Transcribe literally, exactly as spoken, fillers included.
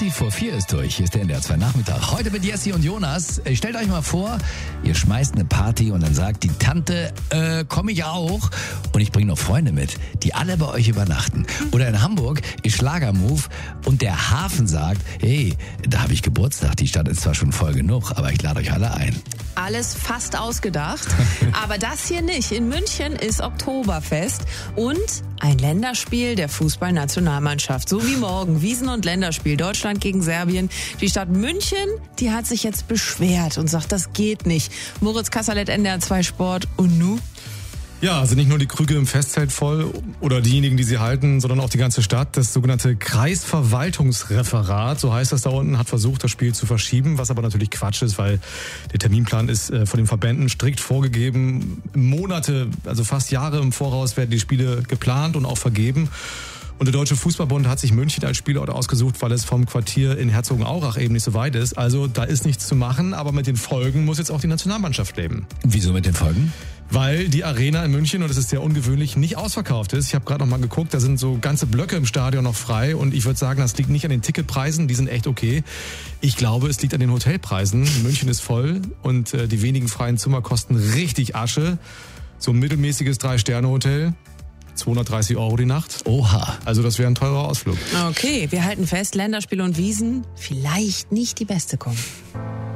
zwanzig vor vier ist durch. Hier ist der N D R zwei Nachmittag. Heute mit Jessie und Jonas. Stellt euch mal vor, ihr schmeißt eine Party und dann sagt die Tante, äh, komm ich auch. Und ich bringe noch Freunde mit, die alle bei euch übernachten. Oder in Hamburg ist Schlagermove und der Hafen sagt, hey, da habe ich Geburtstag. Die Stadt ist zwar schon voll genug, aber ich lade euch alle ein. Alles fast ausgedacht, aber das hier nicht. In München ist Oktoberfest und ein Länderspiel der Fußballnationalmannschaft. So wie morgen, Wiesn- und Länderspiel, Deutschland gegen Serbien. Die Stadt München, die hat sich jetzt beschwert und sagt, das geht nicht. Moritz Kasserlet, N D R zwei Sport. Und nu? Ja, also nicht nur die Krüge im Festzelt voll oder diejenigen, die sie halten, sondern auch die ganze Stadt. Das sogenannte Kreisverwaltungsreferat, so heißt das da unten, hat versucht, das Spiel zu verschieben, was aber natürlich Quatsch ist, weil der Terminplan ist von den Verbänden strikt vorgegeben. Monate, also fast Jahre im Voraus werden die Spiele geplant und auch vergeben. Und der Deutsche Fußballbund hat sich München als Spielort ausgesucht, weil es vom Quartier in Herzogenaurach eben nicht so weit ist. Also da ist nichts zu machen, aber mit den Folgen muss jetzt auch die Nationalmannschaft leben. Wieso mit den Folgen? Weil die Arena in München, und das ist sehr ungewöhnlich, nicht ausverkauft ist. Ich habe gerade noch mal geguckt, da sind so ganze Blöcke im Stadion noch frei und ich würde sagen, das liegt nicht an den Ticketpreisen, die sind echt okay. Ich glaube, es liegt an den Hotelpreisen. München ist voll und äh, die wenigen freien Zimmer kosten richtig Asche. So ein mittelmäßiges Drei-Sterne-Hotel. zweihundertdreißig Euro die Nacht. Oha. Also das wäre ein teurer Ausflug. Okay, wir halten fest, Länderspiel und Wiesn, vielleicht nicht die beste kommen.